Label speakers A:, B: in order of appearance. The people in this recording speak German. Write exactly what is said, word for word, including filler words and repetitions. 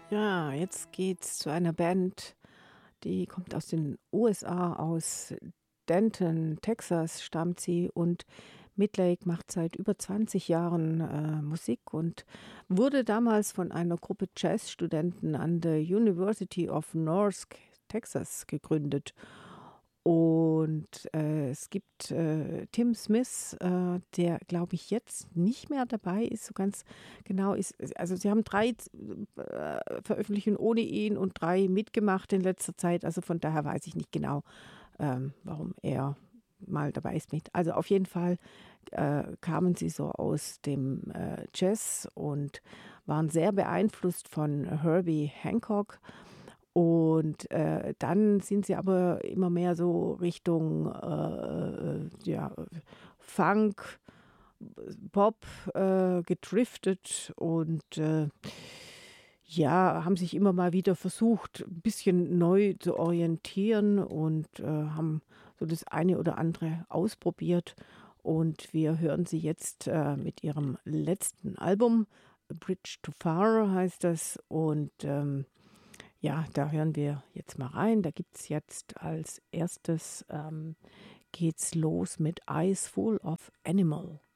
A: Ja, jetzt geht's zu einer Band, die kommt aus den U S A, aus Denton, Texas stammt sie und Midlake macht seit über zwanzig Jahren, äh, Musik und wurde damals von einer Gruppe Jazzstudenten an der University of North Texas gegründet. Und, äh, es gibt, äh, Tim Smith, äh, der, glaube ich, jetzt nicht mehr dabei ist, so ganz genau ist also, sie haben drei z äh, Veröffentlichungen ohne ihn und drei mitgemacht in letzter Zeit. Also, von daher weiß ich nicht genau, ähm, warum er mal dabei ist mit. Also, auf jeden Fall, äh, kamen sie so aus dem, äh, Jazz und waren sehr beeinflusst von Herbie Hancock. Und, äh, dann sind sie aber immer mehr so Richtung, äh, äh, ja, Funk, Pop, äh, gedriftet und, äh, ja, haben sich immer mal wieder versucht, 'n bisschen neu zu orientieren und, äh, haben so das eine oder andere ausprobiert. Und wir hören sie jetzt, äh, mit ihrem letzten Album, „A Bridge Too Far“ heißt das. Und, ähm, ja, da hören wir jetzt mal rein. Da gibt's jetzt als erstes ähm, geht's los mit „Eyes Full of Animal“.